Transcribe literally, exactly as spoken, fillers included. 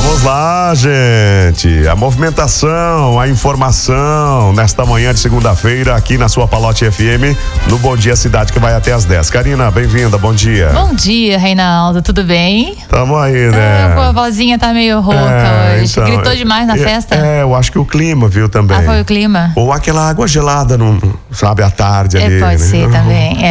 Vamos lá, gente. A movimentação, a informação nesta manhã de segunda-feira aqui na sua Palote F M, no Bom Dia Cidade, que vai até às dez. Karina, bem-vinda, bom dia. Bom dia, Reinaldo, tudo bem? Tamo aí, né? Ah, a vozinha tá meio rouca é, hoje. Então, Gritou demais na é, festa? É, eu acho que o clima, viu, também. Ah, foi o clima? Ou aquela água gelada, no, sabe, à tarde é, ali. Pode né? ser também, é.